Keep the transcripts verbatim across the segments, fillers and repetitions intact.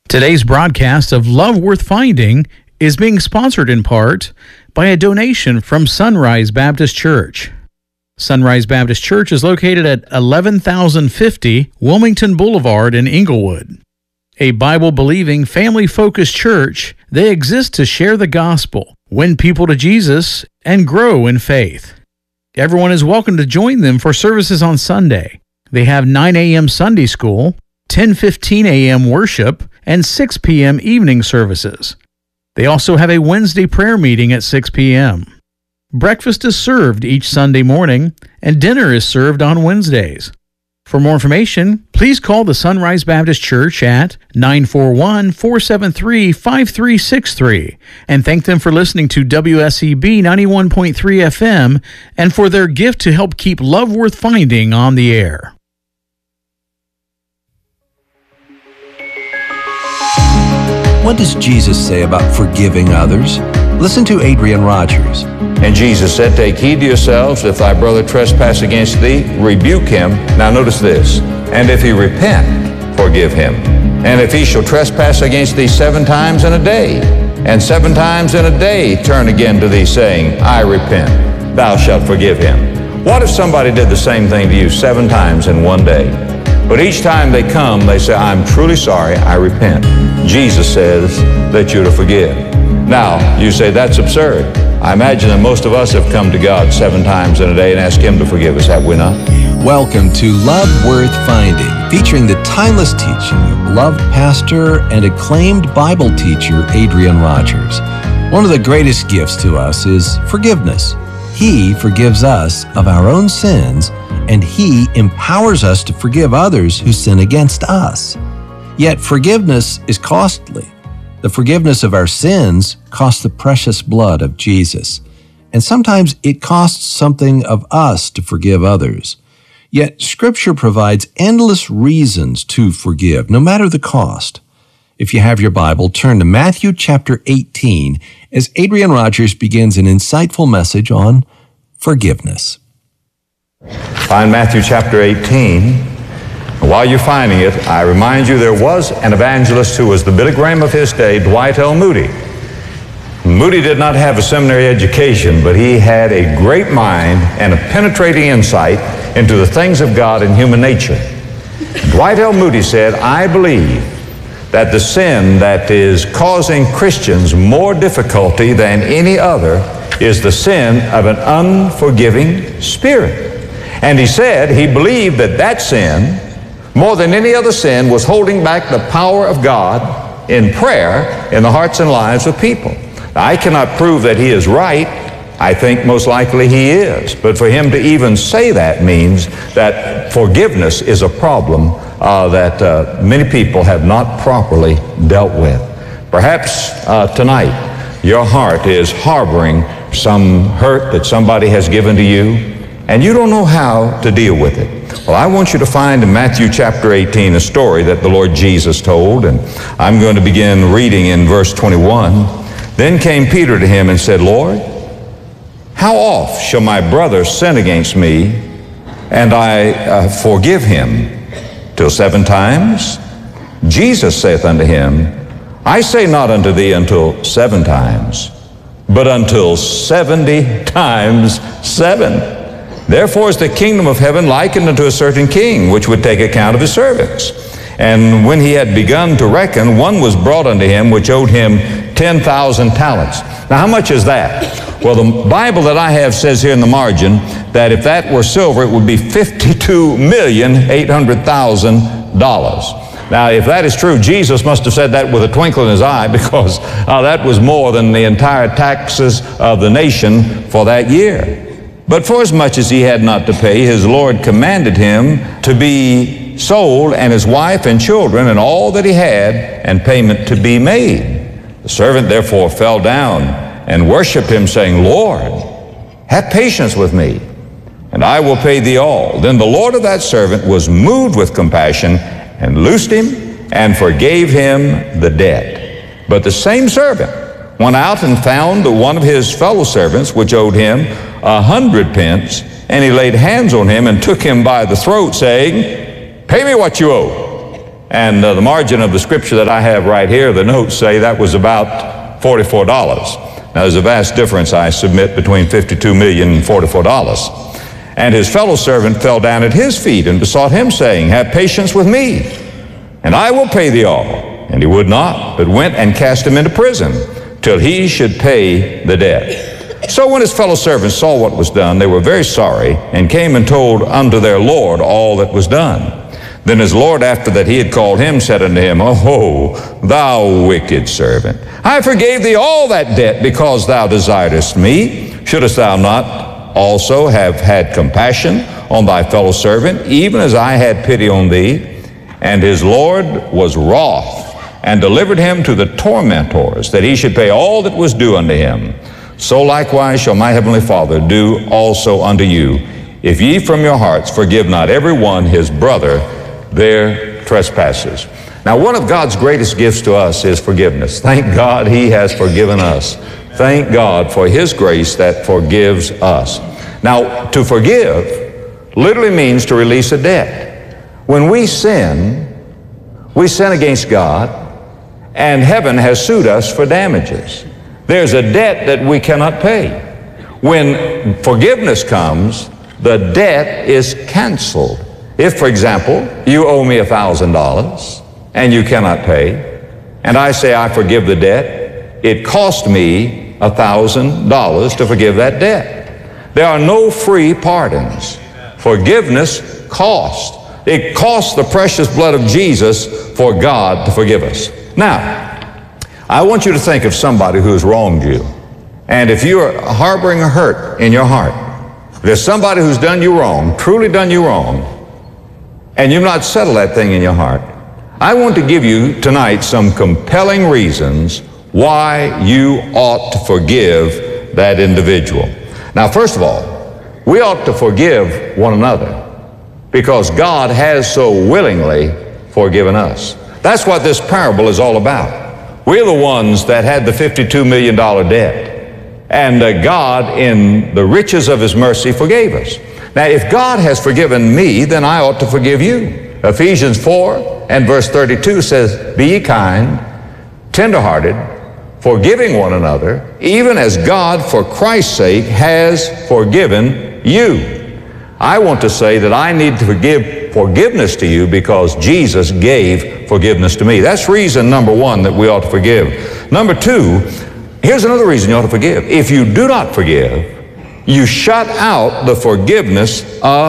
Today's broadcast of Love Worth Finding is being sponsored in part by a donation from Sunrise Baptist Church. Sunrise Baptist Church is located at eleven thousand fifty Wilmington Boulevard in Inglewood. A Bible-believing, family-focused church, they exist to share the gospel, win people to Jesus, and grow in faith. Everyone is welcome to join them for services on Sunday. They have nine a.m. Sunday school, ten fifteen a.m. worship, and six p.m. evening services. They also have a Wednesday prayer meeting at six p.m. Breakfast is served each Sunday morning, and dinner is served on Wednesdays. For more information, please call the Sunrise Baptist Church at nine four one, four seven three, five three six three and thank them for listening to W S E B ninety-one point three F M and for their gift to help keep Love Worth Finding on the air. What does Jesus say about forgiving others? Listen to Adrian Rogers. And Jesus said, "Take heed to yourselves, if thy brother trespass against thee, rebuke him." Now notice this, "And if he repent, forgive him. And if he shall trespass against thee seven times in a day, and seven times in a day turn again to thee, saying, I repent, thou shalt forgive him." What if somebody did the same thing to you seven times in one day? But each time they come, they say, "I'm truly sorry, I repent." Jesus says that you're to forgive. Now, you say, that's absurd. I imagine that most of us have come to God seven times in a day and asked Him to forgive us, have we not? Welcome to Love Worth Finding, featuring the timeless teaching of beloved pastor and acclaimed Bible teacher Adrian Rogers. One of the greatest gifts to us is forgiveness. He forgives us of our own sins, and He empowers us to forgive others who sin against us. Yet forgiveness is costly. The forgiveness of our sins costs the precious blood of Jesus. And sometimes it costs something of us to forgive others. Yet Scripture provides endless reasons to forgive, no matter the cost. If you have your Bible, turn to Matthew chapter eighteen as Adrian Rogers begins an insightful message on forgiveness. Find Matthew chapter eighteen. While you're finding it, I remind you there was an evangelist who was the Billy Graham of his day, Dwight L. Moody. Moody did not have a seminary education, but he had a great mind and a penetrating insight into the things of God and human nature. Dwight L. Moody said, "I believe that the sin that is causing Christians more difficulty than any other is the sin of an unforgiving spirit." And he said he believed that that sin, more than any other sin, was holding back the power of God in prayer in the hearts and lives of people. Now, I cannot prove that he is right. I think most likely he is. But for him to even say that means that forgiveness is a problem uh, that uh, many people have not properly dealt with. Perhaps uh, tonight your heart is harboring some hurt that somebody has given to you, and you don't know how to deal with it. Well, I want you to find in Matthew chapter eighteen a story that the Lord Jesus told, and I'm going to begin reading in verse twenty-one. "Then came Peter to him and said, Lord, how oft shall my brother sin against me, and I uh, forgive him? Till seven times? Jesus saith unto him, I say not unto thee until seven times, but until seventy times seven. Therefore is the kingdom of heaven likened unto a certain king, which would take account of his servants. And when he had begun to reckon, one was brought unto him, which owed him ten thousand talents. Now, how much is that? Well, the Bible that I have says here in the margin that if that were silver, it would be fifty-two million eight hundred thousand dollars. Now, if that is true, Jesus must have said that with a twinkle in his eye, because uh, that was more than the entire taxes of the nation for that year. But forasmuch as he had not to pay, his Lord commanded him to be sold, and his wife and children, and all that he had, and payment to be made. The servant therefore fell down and worshipped him, saying, Lord, have patience with me, and I will pay thee all. Then the Lord of that servant was moved with compassion, and loosed him, and forgave him the debt. But the same servant went out and found one of his fellow servants, which owed him a hundred pence, and he laid hands on him and took him by the throat, saying, Pay me what you owe. And uh, the margin of the scripture that I have right here, the notes say that was about forty-four dollars. Now, there's a vast difference, I submit, between fifty-two million dollars and forty-four dollars. And his fellow servant fell down at his feet and besought him, saying, have patience with me, and I will pay thee all. And he would not, but went and cast him into prison, till he should pay the debt. So when his fellow servants saw what was done, they were very sorry, and came and told unto their Lord all that was done. Then his Lord, after that he had called him, said unto him, Oh, thou wicked servant, I forgave thee all that debt because thou desiredest me. Shouldest thou not also have had compassion on thy fellow servant, even as I had pity on thee? And his Lord was wroth, and delivered him to the tormentors, that he should pay all that was due unto him. So likewise shall my heavenly Father do also unto you, if ye from your hearts forgive not every one his brother their trespasses. Now, one of God's greatest gifts to us is forgiveness. Thank God he has forgiven us. Thank God for his grace that forgives us. Now, to forgive literally means to release a debt. When we sin, we sin against God, and heaven has sued us for damages. There's a debt that we cannot pay. When forgiveness comes, the debt is canceled. If, for example, you owe me a thousand dollars and you cannot pay, and I say I forgive the debt, it cost me a thousand dollars to forgive that debt. There are no free pardons. Forgiveness costs. It costs the precious blood of Jesus for God to forgive us. Now, I want you to think of somebody who has wronged you. And if you are harboring a hurt in your heart, there's somebody who's done you wrong, truly done you wrong, and you've not settled that thing in your heart, I want to give you tonight some compelling reasons why you ought to forgive that individual. Now, first of all, we ought to forgive one another because God has so willingly forgiven us. That's what this parable is all about. We're the ones that had the fifty-two million dollars debt, and uh, God, in the riches of his mercy, forgave us. Now, if God has forgiven me, then I ought to forgive you. Ephesians four and verse thirty-two says, Be ye kind, tenderhearted, forgiving one another, even as God for Christ's sake has forgiven you. I want to say that I need to forgive forgiveness to you because Jesus gave forgiveness to me. That's reason number one that we ought to forgive. Number two, here's another reason you ought to forgive. If you do not forgive, you shut out the forgiveness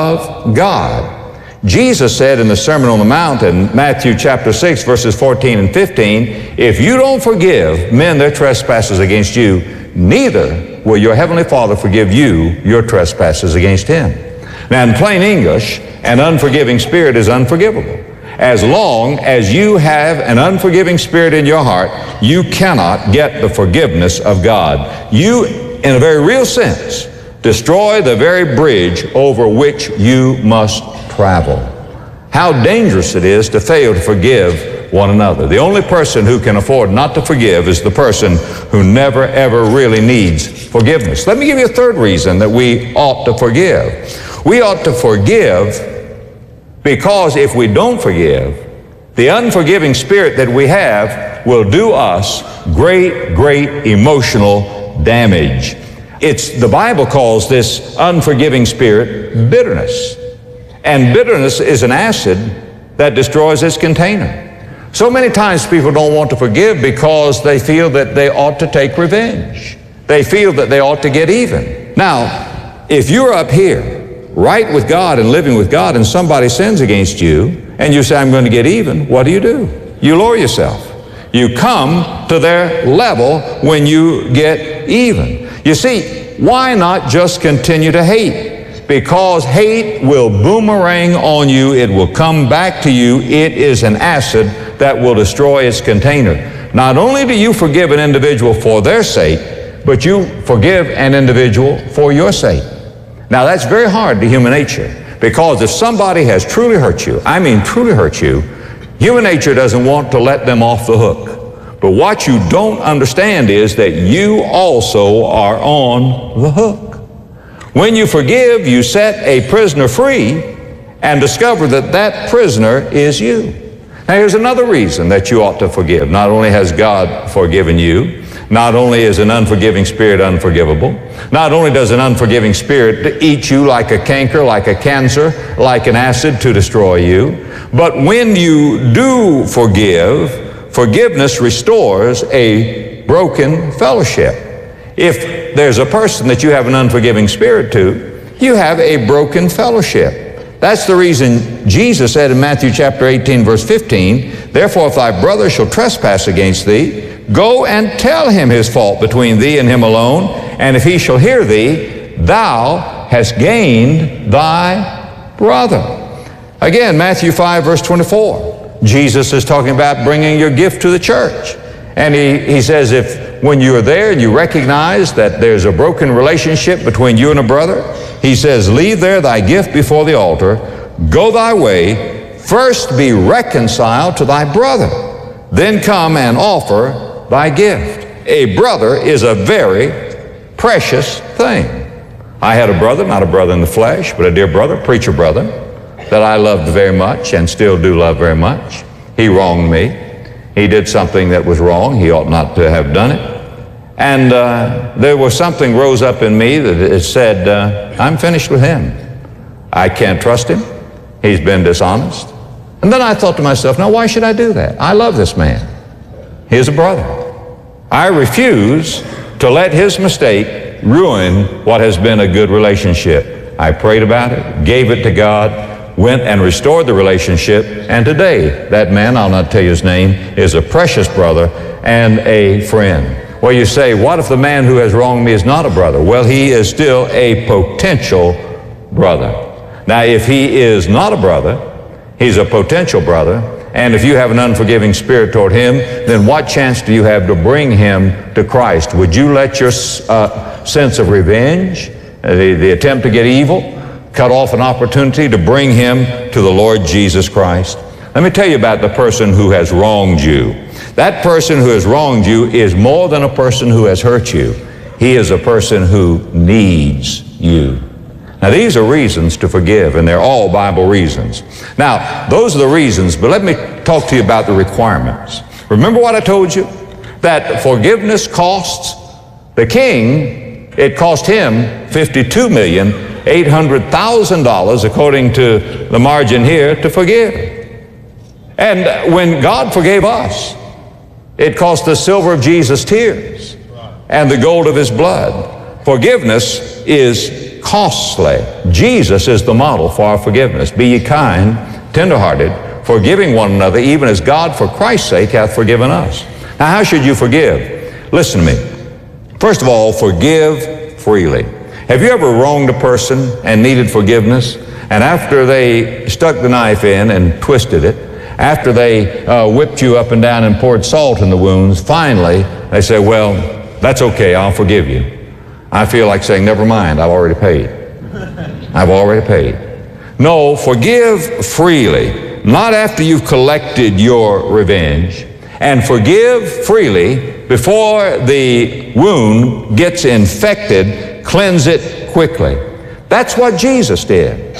of God. Jesus said in the Sermon on the Mount in Matthew chapter six, verses fourteen and fifteen, if you don't forgive men their trespasses against you, neither will your heavenly Father forgive you your trespasses against him. Now, in plain English, an unforgiving spirit is unforgivable. As long as you have an unforgiving spirit in your heart, you cannot get the forgiveness of God. You, in a very real sense, destroy the very bridge over which you must travel. How dangerous it is to fail to forgive one another. The only person who can afford not to forgive is the person who never, ever really needs forgiveness. Let me give you a third reason that we ought to forgive. We ought to forgive because if we don't forgive, the unforgiving spirit that we have will do us great, great emotional damage. It's, the Bible calls this unforgiving spirit bitterness. And bitterness is an acid that destroys its container. So many times people don't want to forgive because they feel that they ought to take revenge. They feel that they ought to get even. Now, if you're up here, right with God and living with God, and somebody sins against you, and you say, I'm going to get even, what do you do? You lower yourself. You come to their level when you get even. You see, why not just continue to hate? Because hate will boomerang on you. It will come back to you. It is an acid that will destroy its container. Not only do you forgive an individual for their sake, but you forgive an individual for your sake. Now, that's very hard to human nature, because if somebody has truly hurt you, I mean truly hurt you, human nature doesn't want to let them off the hook. But what you don't understand is that you also are on the hook. When you forgive, you set a prisoner free and discover that that prisoner is you. Now, here's another reason that you ought to forgive. Not only has God forgiven you, not only is an unforgiving spirit unforgivable, not only does an unforgiving spirit eat you like a canker, like a cancer, like an acid to destroy you, but when you do forgive, forgiveness restores a broken fellowship. If there's a person that you have an unforgiving spirit to, you have a broken fellowship. That's the reason Jesus said in Matthew chapter eighteen, verse fifteen, therefore if thy brother shall trespass against thee, go and tell him his fault between thee and him alone, and if he shall hear thee, thou hast gained thy brother. Again, Matthew five, verse twenty-four, Jesus is talking about bringing your gift to the church. And he, he says, if when you are there and you recognize that there's a broken relationship between you and a brother, he says, leave there thy gift before the altar, go thy way, first be reconciled to thy brother, then come and offer thy gift. A brother is a very precious thing. I had a brother, not a brother in the flesh, but a dear brother, preacher brother, that I loved very much and still do love very much. He wronged me. He did something that was wrong. He ought not to have done it. And uh, there was something rose up in me that it said, uh, I'm finished with him. I can't trust him. He's been dishonest. And then I thought to myself, now why should I do that? I love this man. He's a brother. I refuse to let his mistake ruin what has been a good relationship. I prayed about it, gave it to God, went and restored the relationship, and today that man, I'll not tell you his name, is a precious brother and a friend. Well, you say, what if the man who has wronged me is not a brother? Well, he is still a potential brother. Now, if he is not a brother, he's a potential brother, and if you have an unforgiving spirit toward him, then what chance do you have to bring him to Christ? Would you let your uh, sense of revenge, uh, the, the attempt to get evil, cut off an opportunity to bring him to the Lord Jesus Christ? Let me tell you about the person who has wronged you. That person who has wronged you is more than a person who has hurt you. He is a person who needs you. Now, these are reasons to forgive, and they're all Bible reasons. Now, those are the reasons, but let me talk to you about the requirements. Remember what I told you? That forgiveness costs the king, it cost him fifty-two million eight hundred thousand dollars, according to the margin here, to forgive. And when God forgave us, it cost the silver of Jesus' tears and the gold of his blood. Forgiveness is costly. Jesus is the model for our forgiveness. Be ye kind, tenderhearted, forgiving one another, even as God for Christ's sake hath forgiven us. Now, how should you forgive? Listen to me. First of all, forgive freely. Have you ever wronged a person and needed forgiveness, and after they stuck the knife in and twisted it, after they uh, whipped you up and down and poured salt in the wounds, finally they say, well, that's okay, I'll forgive you. I feel like saying, never mind, I've already paid. I've already paid. No, forgive freely, not after you've collected your revenge, and forgive freely before the wound gets infected. Cleanse it quickly. That's what Jesus did.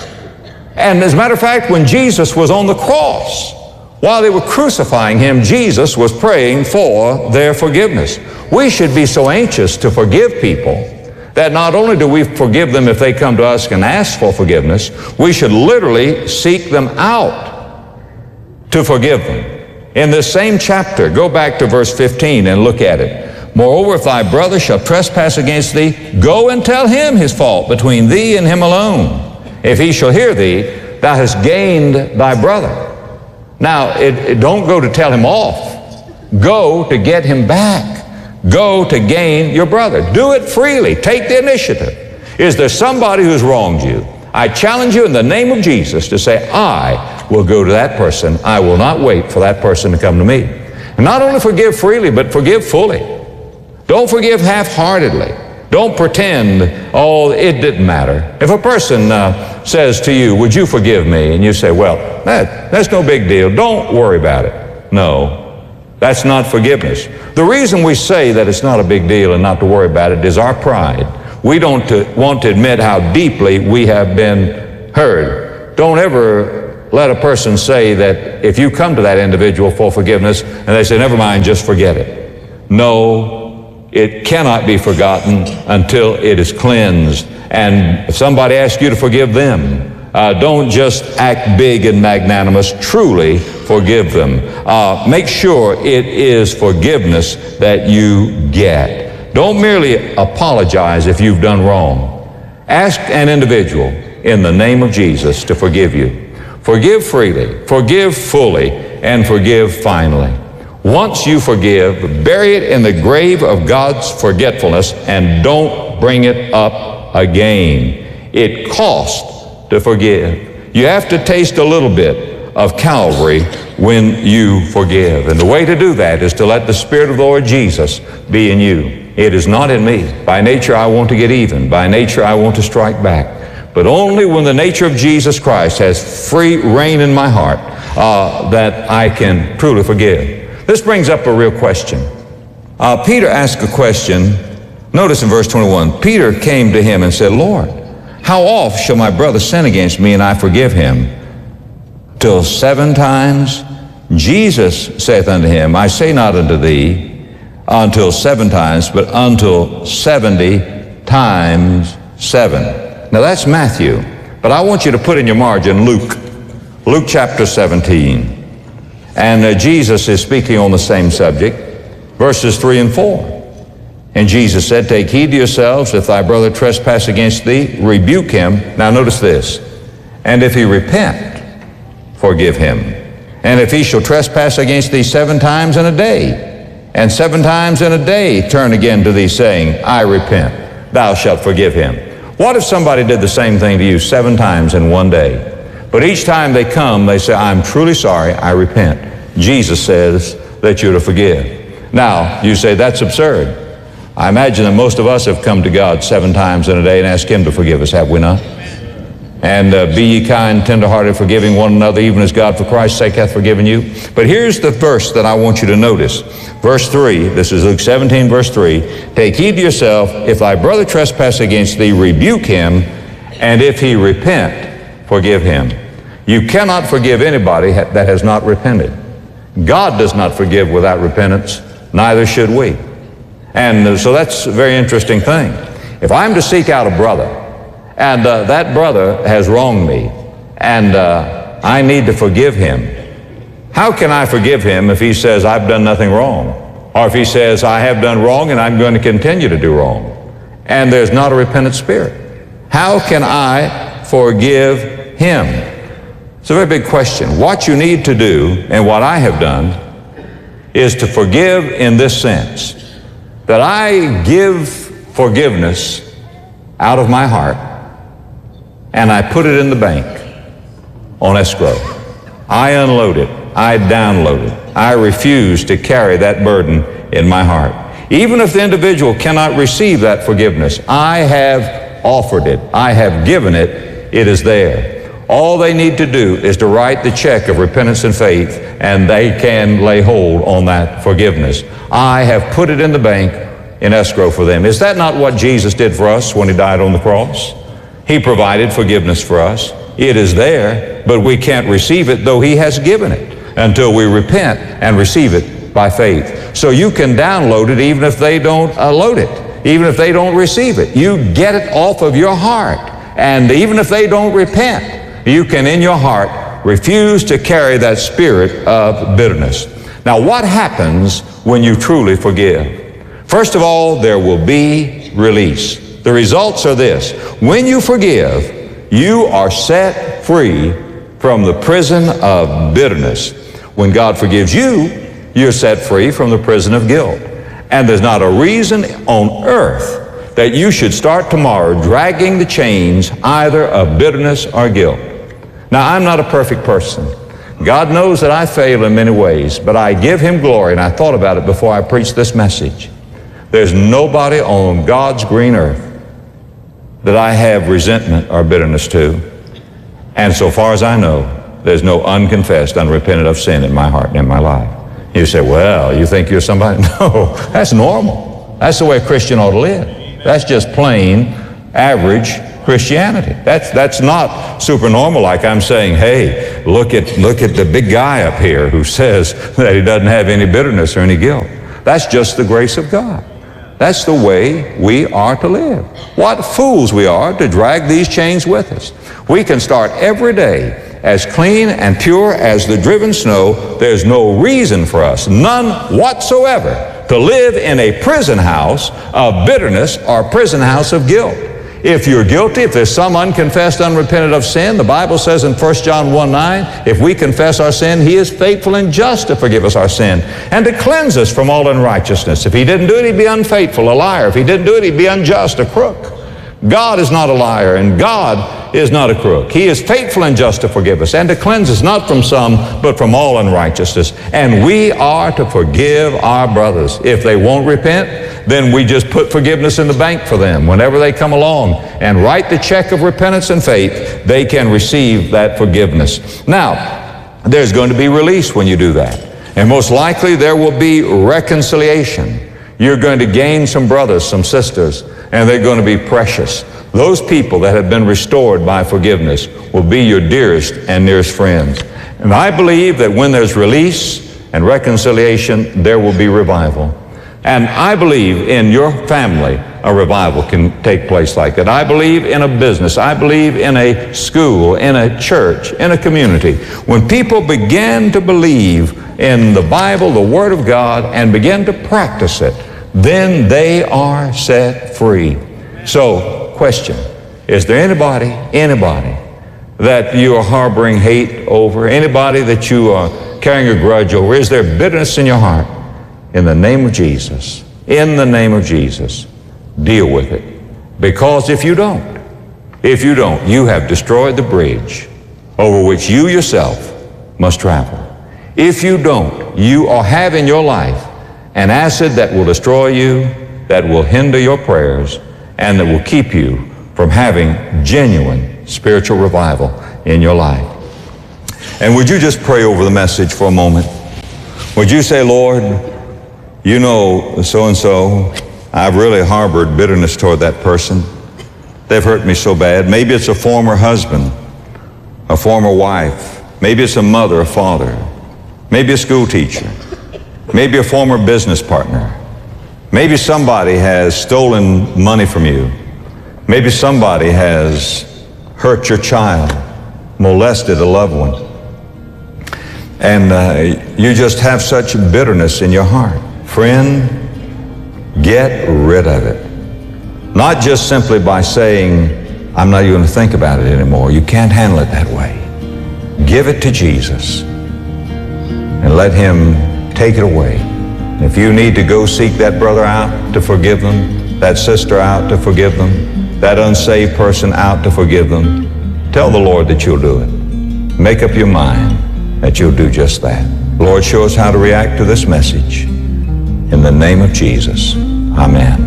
And as a matter of fact, when Jesus was on the cross, while they were crucifying him, Jesus was praying for their forgiveness. We should be so anxious to forgive people that not only do we forgive them if they come to us and ask for forgiveness, we should literally seek them out to forgive them. In this same chapter, go back to verse fifteen and look at it. Moreover, if thy brother shall trespass against thee, go and tell him his fault between thee and him alone. If he shall hear thee, thou hast gained thy brother. Now, it, it, don't go to tell him off. Go to get him back. Go to gain your brother. Do it freely. Take the initiative. Is there somebody who's wronged you? I challenge you in the name of Jesus to say, I will go to that person. I will not wait for that person to come to me. And not only forgive freely, but forgive fully. Don't forgive half-heartedly. Don't pretend, oh, it didn't matter. If a person uh, says to you, would you forgive me? And you say, well, that, that's no big deal. Don't worry about it. No, that's not forgiveness. The reason we say that it's not a big deal and not to worry about it is our pride. We don't to, want to admit how deeply we have been hurt. Don't ever let a person say that if you come to that individual for forgiveness and they say, never mind, just forget it. No, it cannot be forgotten until it is cleansed. And if somebody asks you to forgive them, uh, don't just act big and magnanimous. Truly forgive them. Uh, make sure it is forgiveness that you get. Don't merely apologize if you've done wrong. Ask an individual in the name of Jesus to forgive you. Forgive freely, forgive fully, and forgive finally. Once you forgive, bury it in the grave of God's forgetfulness and don't bring it up again. It costs to forgive. You have to taste a little bit of Calvary when you forgive. And the way to do that is to let the Spirit of the Lord Jesus be in you. It is not in me. By nature, I want to get even. By nature, I want to strike back. But only when the nature of Jesus Christ has free reign in my heart uh, that I can truly forgive. This brings up a real question. Uh, Peter asked a question. Notice in verse twenty-one, Peter came to him and said, Lord, how oft shall my brother sin against me and I forgive him? Till seven times? Jesus saith unto him, I say not unto thee until seven times, but until seventy times seven. Now that's Matthew, but I want you to put in your margin Luke, Luke chapter seventeen. And uh, Jesus is speaking on the same subject, verses three and four. And Jesus said, take heed to yourselves, if thy brother trespass against thee, rebuke him. Now notice this, and if he repent, forgive him. And if he shall trespass against thee seven times in a day, and seven times in a day turn again to thee, saying, I repent, thou shalt forgive him. What if somebody did the same thing to you seven times in one day? But each time they come, they say, I'm truly sorry, I repent. Jesus says that you're to forgive. Now, you say, that's absurd. I imagine that most of us have come to God seven times in a day and asked Him to forgive us, have we not? And uh, be ye kind, tenderhearted, forgiving one another, even as God for Christ's sake hath forgiven you. But here's the verse that I want you to notice. Verse three, this is Luke seventeen, verse three. Take heed to yourself, if thy brother trespass against thee, rebuke him, and if he repent, forgive him. You cannot forgive anybody that has not repented. God does not forgive without repentance, neither should we. And uh, so that's a very interesting thing. If I'm to seek out a brother, and uh, that brother has wronged me, and uh, I need to forgive him, how can I forgive him if he says I've done nothing wrong? Or if he says I have done wrong and I'm going to continue to do wrong, and there's not a repentant spirit? How can I forgive him? It's a very big question. What you need to do, and what I have done, is to forgive in this sense, that I give forgiveness out of my heart, and I put it in the bank on escrow. I unload it. I download it. I refuse to carry that burden in my heart. Even if the individual cannot receive that forgiveness, I have offered it. I have given it. It is there. All they need to do is to write the check of repentance and faith, and they can lay hold on that forgiveness. I have put it in the bank in escrow for them. Is that not what Jesus did for us when He died on the cross? He provided forgiveness for us. It is there, but we can't receive it, though He has given it, until we repent and receive it by faith. So you can download it even if they don't uh, load it, even if they don't receive it. You get it off of your heart. And even if they don't repent, you can in your heart refuse to carry that spirit of bitterness. Now, what happens when you truly forgive? First of all, there will be release. The results are this. When you forgive, you are set free from the prison of bitterness. When God forgives you, you're set free from the prison of guilt. And there's not a reason on earth that you should start tomorrow dragging the chains either of bitterness or guilt. Now, I'm not a perfect person. God knows that I fail in many ways, but I give Him glory, and I thought about it before I preached this message. There's nobody on God's green earth that I have resentment or bitterness to. And so far as I know, there's no unconfessed, unrepented of sin in my heart and in my life. You say, well, you think you're somebody? No, that's normal. That's the way a Christian ought to live. That's just plain, average Christianity. That's that's not supernormal, like I'm saying, hey, look at look at the big guy up here who says that he doesn't have any bitterness or any guilt. That's just the grace of God. That's the way we are to live. What fools we are to drag these chains with us. We can start every day as clean and pure as the driven snow. There's no reason for us, none whatsoever, to live in a prison house of bitterness or prison house of guilt. If you're guilty, if there's some unconfessed, unrepented of sin, the Bible says in First John one nine, if we confess our sin, He is faithful and just to forgive us our sin and to cleanse us from all unrighteousness. If He didn't do it, He'd be unfaithful, a liar. If He didn't do it, He'd be unjust, a crook. God is not a liar, and God is not a crook. He is faithful and just to forgive us and to cleanse us, not from some, but from all unrighteousness. And we are to forgive our brothers. If they won't repent, then we just put forgiveness in the bank for them. Whenever they come along and write the check of repentance and faith, they can receive that forgiveness. Now, there's going to be release when you do that. And most likely there will be reconciliation. You're going to gain some brothers, some sisters, and they're going to be precious. Those people that have been restored by forgiveness will be your dearest and nearest friends. And I believe that when there's release and reconciliation, there will be revival. And I believe in your family, a revival can take place like that. I believe in a business. I believe in a school, in a church, in a community. When people begin to believe in the Bible, the Word of God, and begin to practice it, then they are set free. So, question, is there anybody, anybody that you are harboring hate over? Anybody that you are carrying a grudge over? Is there bitterness in your heart? In the name of Jesus, in the name of Jesus, deal with it. Because if you don't, if you don't, you have destroyed the bridge over which you yourself must travel. If you don't, you are have in your life an acid that will destroy you, that will hinder your prayers, and that will keep you from having genuine spiritual revival in your life. And would you just pray over the message for a moment? Would you say, Lord, you know so-and-so, I've really harbored bitterness toward that person. They've hurt me so bad. Maybe it's a former husband, a former wife. Maybe it's a mother, a father. Maybe a school teacher. Maybe a former business partner. Maybe somebody has stolen money from you. Maybe somebody has hurt your child, molested a loved one. And uh, you just have such bitterness in your heart. Friend, get rid of it. Not just simply by saying, I'm not even going to think about it anymore. You can't handle it that way. Give it to Jesus and let Him take it away. If you need to go seek that brother out to forgive them, that sister out to forgive them, that unsaved person out to forgive them, tell the Lord that you'll do it. Make up your mind that you'll do just that. Lord, show us how to react to this message. In the name of Jesus, amen.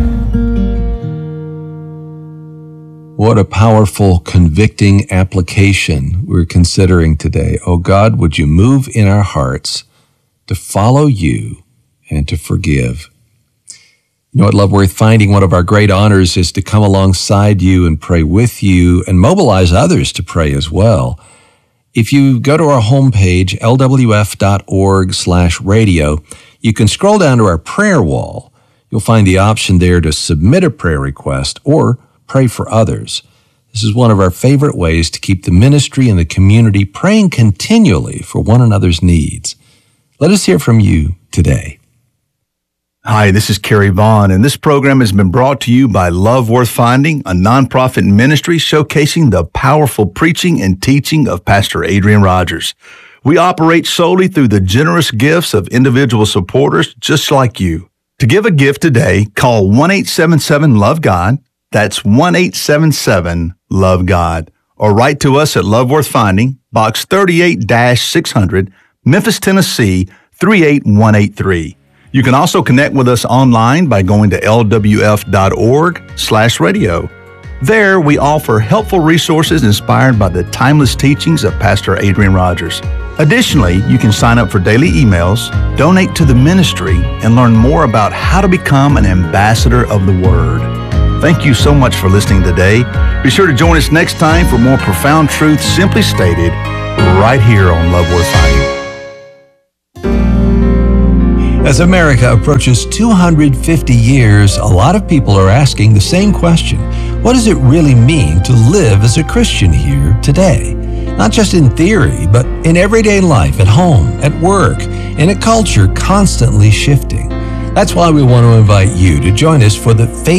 What a powerful, convicting application we're considering today. Oh God, would you move in our hearts to follow you and to forgive. You know what, Love Worth Finding, one of our great honors is to come alongside you and pray with you and mobilize others to pray as well. If you go to our homepage, L W F dot org slash radio, you can scroll down to our prayer wall. You'll find the option there to submit a prayer request or pray for others. This is one of our favorite ways to keep the ministry and the community praying continually for one another's needs. Let us hear from you today. Hi, this is Kerry Vaughn, and this program has been brought to you by Love Worth Finding, a nonprofit ministry showcasing the powerful preaching and teaching of Pastor Adrian Rogers. We operate solely through the generous gifts of individual supporters just like you. To give a gift today, call one eight seven seven love God. That's one eight seven seven love God. Or write to us at Love Worth Finding, Box thirty-eight six hundred, Memphis, Tennessee, three eight one eight three. You can also connect with us online by going to L W F dot org slash radio. There, we offer helpful resources inspired by the timeless teachings of Pastor Adrian Rogers. Additionally, you can sign up for daily emails, donate to the ministry, and learn more about how to become an ambassador of the Word. Thank you so much for listening today. Be sure to join us next time for more profound truth simply stated right here on Love Worth Finding. As America approaches two hundred fifty years, a lot of people are asking the same question. What does it really mean to live as a Christian here today? Not just in theory, but in everyday life, at home, at work, in a culture constantly shifting. That's why we want to invite you to join us for the Faith